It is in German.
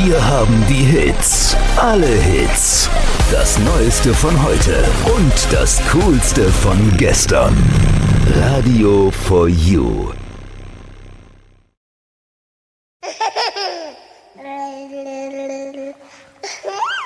Wir haben die Hits. Alle Hits. Das Neueste von heute und das Coolste von gestern. Radio for You.